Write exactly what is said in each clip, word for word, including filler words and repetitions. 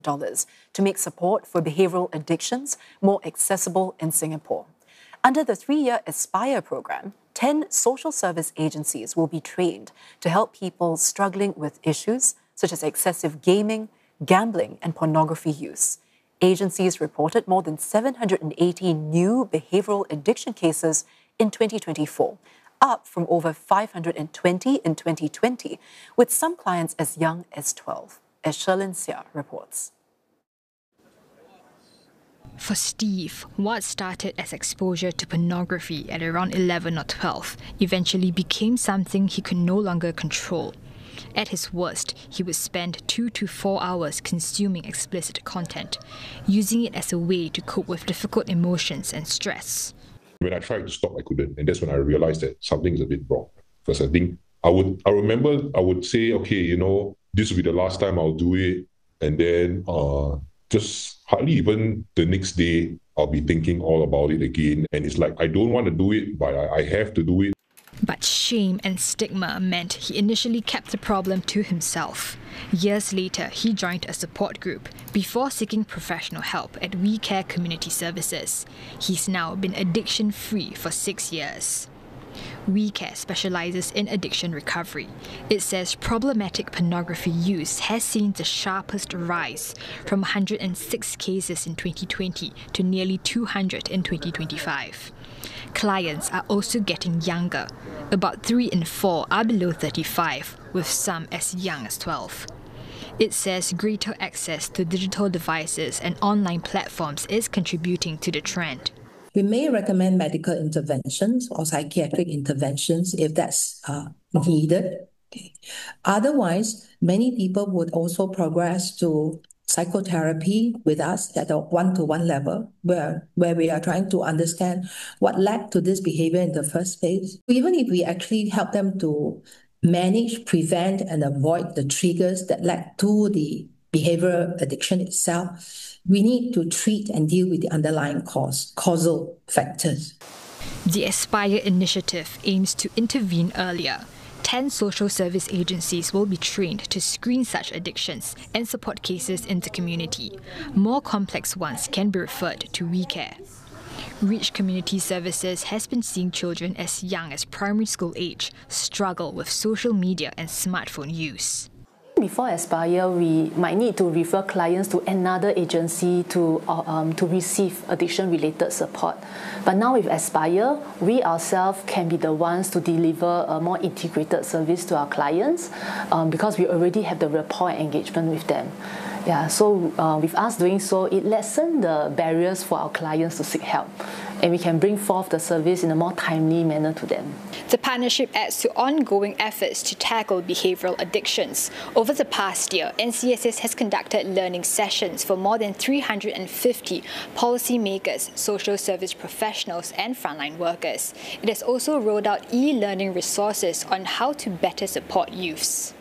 dollars to make support for behavioral addictions more accessible in Singapore. Under the three-year Aspire program, ten social service agencies will be trained to help people struggling with issues such as excessive gaming, gambling, and pornography use. Agencies reported more than seven hundred eighty new behavioral addiction cases in twenty twenty-four, up from over five hundred twenty in twenty twenty, with some clients as young as twelve, as Sherlyn Seah reports. For Steve, what started as exposure to pornography at around eleven or twelve eventually became something he could no longer control. At his worst, he would spend two to four hours consuming explicit content, using it as a way to cope with difficult emotions and stress. When I tried to stop, I couldn't. And that's when I realized that something is a bit wrong. Because I think I would, I remember I would say, okay, you know, this will be the last time I'll do it. And then uh, just hardly even the next day, I'll be thinking all about it again. And it's like, I don't want to do it, but I, I have to do it. But shame and stigma meant he initially kept the problem to himself. Years later, he joined a support group before seeking professional help at WeCare Community Services. He's now been addiction-free for six years. WeCare specializes in addiction recovery. It says problematic pornography use has seen the sharpest rise, from one hundred six cases in twenty twenty to nearly two hundred in twenty twenty-five. Clients are also getting younger. About three in four are below thirty-five, with some as young as twelve. It says greater access to digital devices and online platforms is contributing to the trend. We may recommend medical interventions or psychiatric interventions if that's uh, needed. Okay. Otherwise, many people would also progress to psychotherapy with us at a one-to-one level, where, where we are trying to understand what led to this behavior in the first place. Even if we actually help them to manage, prevent, and avoid the triggers that led to the behavioral addiction itself, we need to treat and deal with the underlying cause, causal factors. The Aspire initiative aims to intervene earlier. Ten social service agencies will be trained to screen such addictions and support cases in the community. More complex ones can be referred to WeCare. Reach Community Services has been seeing children as young as primary school age struggle with social media and smartphone use. Before Aspire, we might need to refer clients to another agency to, uh, um, to receive addiction-related support. But now with Aspire, we ourselves can be the ones to deliver a more integrated service to our clients um, because we already have the rapport and engagement with them. Yeah, so uh, with us doing so, it lessens the barriers for our clients to seek help, and we can bring forth the service in a more timely manner to them. The partnership adds to ongoing efforts to tackle behavioral addictions. Over the past year, N C S S has conducted learning sessions for more than three hundred fifty policymakers, social service professionals, and frontline workers. It has also rolled out e-learning resources on how to better support youths.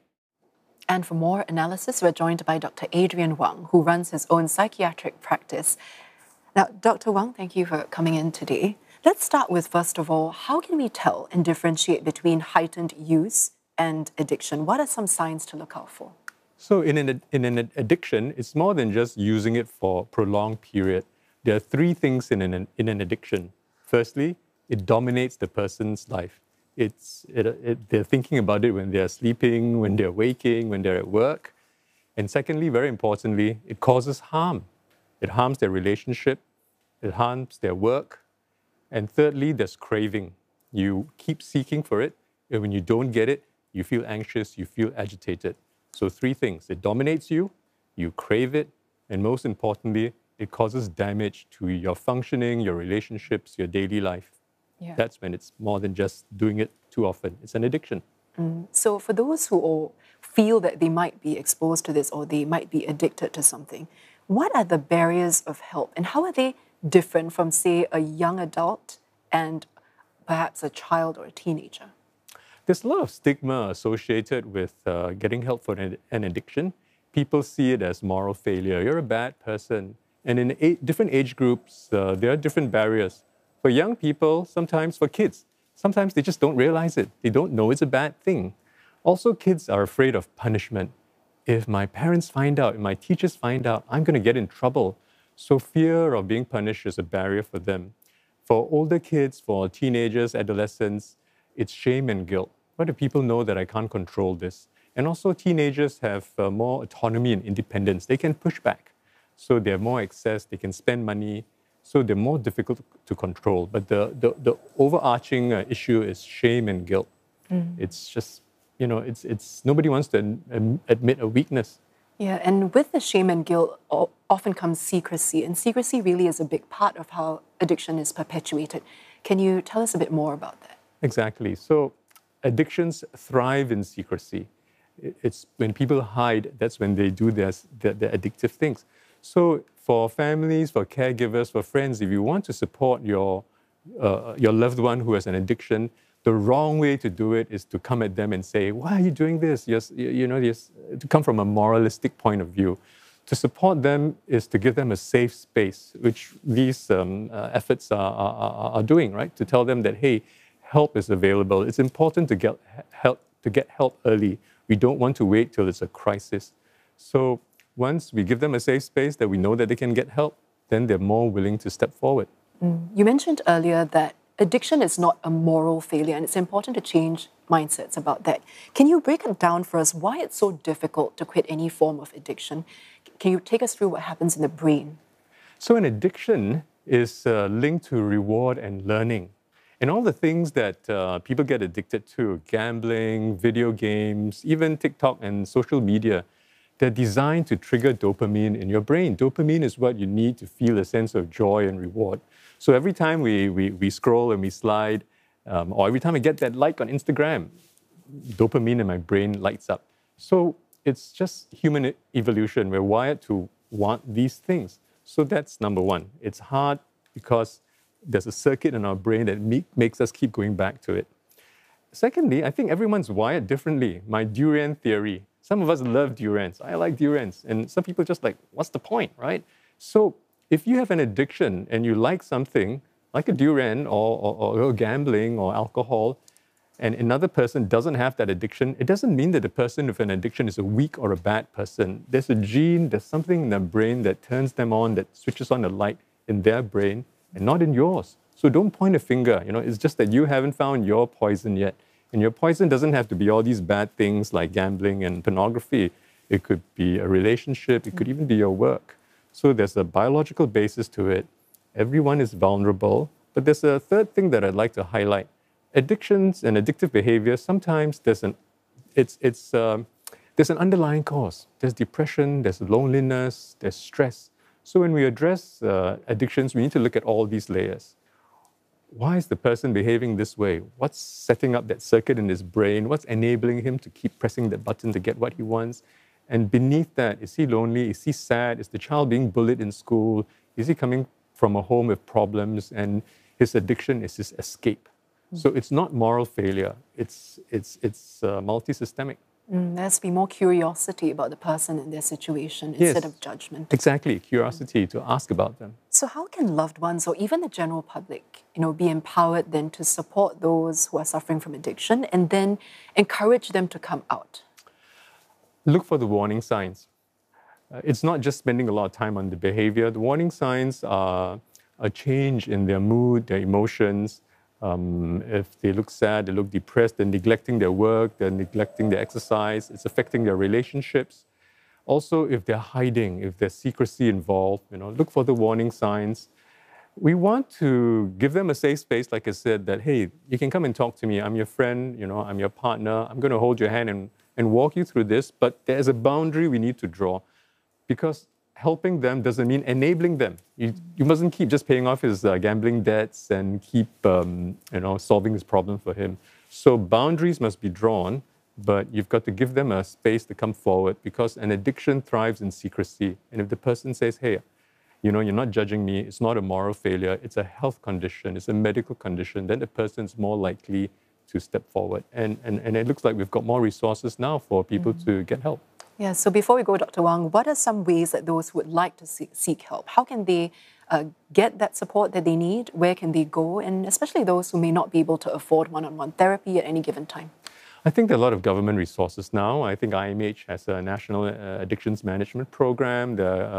And for more analysis, we're joined by Doctor Adrian Wang, who runs his own psychiatric practice. Now, Doctor Wang, thank you for coming in today. Let's start with, first of all, how can we tell and differentiate between heightened use and addiction? What are some signs to look out for? So in an, in an addiction, it's more than just using it for a prolonged period. There are three things in an, in an addiction. Firstly, it dominates the person's life. It's, it, it, they're thinking about it when they're sleeping, when they're waking, when they're at work. And secondly, very importantly, it causes harm. It harms their relationship, it harms their work. And thirdly, there's craving. You keep seeking for it, and when you don't get it, you feel anxious, you feel agitated. So three things: it dominates you, you crave it, and most importantly, it causes damage to your functioning, your relationships, your daily life. Yeah. That's when it's more than just doing it too often. It's an addiction. Mm. So for those who all feel that they might be exposed to this or they might be addicted to something, what are the barriers of help, and how are they different from, say, a young adult and perhaps a child or a teenager? There's a lot of stigma associated with uh, getting help for an, an addiction. People see it as moral failure. You're a bad person. And in eight different age groups, uh, there are different barriers. For young people, sometimes for kids, sometimes they just don't realize it. They don't know it's a bad thing. Also, kids are afraid of punishment. if my parents find out, if my teachers find out, I'm going to get in trouble. So fear of being punished is a barrier for them. For older kids, for teenagers, adolescents, it's shame and guilt. What do people know that I can't control this? And also teenagers have uh, more autonomy and independence. They can push back. So they have more access, they can spend money. So they're more difficult to control. But the, the, the overarching uh, issue is shame and guilt. Mm. It's just, you know, it's, it's nobody wants to um, admit a weakness. Yeah, and with the shame and guilt often comes secrecy. And secrecy really is a big part of how addiction is perpetuated. Can you tell us a bit more about that? Exactly. So addictions thrive in secrecy. It's when people hide, that's when they do their, their, their addictive things. So for families, for caregivers, for friends, if you want to support your, uh, your loved one who has an addiction, the wrong way to do it is to come at them and say, why are you doing this? Yes, you know, yes, to come from a moralistic point of view. To support them is to give them a safe space, which these um, uh, efforts are, are, are doing, right? To tell them that, hey, help is available. It's important to get help, to get help early. We don't want to wait till it's a crisis. So once we give them a safe space that we know that they can get help, then they're more willing to step forward. Mm. You mentioned earlier that addiction is not a moral failure, and it's important to change mindsets about that. Can you break it down for us why it's so difficult to quit any form of addiction? Can you take us through what happens in the brain? So an addiction is uh, linked to reward and learning. And all the things that uh, people get addicted to, gambling, video games, even TikTok and social media, they're designed to trigger dopamine in your brain. Dopamine is what you need to feel a sense of joy and reward. So every time we, we, we scroll and we slide, um, or every time I get that like on Instagram, dopamine in my brain lights up. So it's just human evolution. We're wired to want these things. So that's number one. It's hard because there's a circuit in our brain that make, makes us keep going back to it. Secondly, I think everyone's wired differently. My durian theory. Some of us love durians. I like durians. And some people just like, what's the point, right? So if you have an addiction and you like something, like a durian or, or, or gambling or alcohol, and another person doesn't have that addiction, it doesn't mean that the person with an addiction is a weak or a bad person. There's a gene, there's something in their brain that turns them on, that switches on the light in their brain and not in yours. So don't point a finger. You know, it's just that you haven't found your poison yet. And your poison doesn't have to be all these bad things like gambling and pornography. It could be a relationship. It could even be your work. So there's a biological basis to it. Everyone is vulnerable. But there's a third thing that I'd like to highlight. Addictions and addictive behavior, sometimes there's an, it's, it's, um, there's an underlying cause. There's depression, there's loneliness, there's stress. So when we address uh, addictions, we need to look at all these layers. Why is the person behaving this way? What's setting up that circuit in his brain? What's enabling him to keep pressing that button to get what he wants? And beneath that, is he lonely? Is he sad? Is the child being bullied in school? Is he coming from a home with problems? And his addiction is his escape. Mm. So it's not moral failure. It's, it's, it's uh, multi-systemic. Mm, there has to be more curiosity about the person and their situation Yes, instead of judgment. Exactly, curiosity to ask about them. So how can loved ones or even the general public, you know, be empowered then to support those who are suffering from addiction and then encourage them to come out? Look for the warning signs. Uh, it's not just spending a lot of time on the behavior. The warning signs are a change in their mood, their emotions. Um, if they look sad, they look depressed, they're neglecting their work, they're neglecting their exercise, it's affecting their relationships. Also, if they're hiding, if there's secrecy involved, you know, look for the warning signs. We want to give them a safe space, like I said, that, hey, you can come and talk to me. I'm your friend, you know, I'm your partner. I'm going to hold your hand and, and walk you through this, but there's a boundary we need to draw because helping them doesn't mean enabling them. You, you mustn't keep just paying off his uh, gambling debts and keep, um, you know, solving his problem for him. So boundaries must be drawn, but you've got to give them a space to come forward because an addiction thrives in secrecy. And if the person says, hey, you know, you're not judging me, it's not a moral failure, it's a health condition, it's a medical condition, then the person's more likely to step forward. And, and, and it looks like we've got more resources now for people mm-hmm. to get help. Yeah, so before we go, Doctor Wang, what are some ways that those who would like to seek, seek help, how can they uh, get that support that they need? Where can they go? And especially those who may not be able to afford one-on-one therapy at any given time. I think there are a lot of government resources now. I think I M H has a national uh, addictions management program. The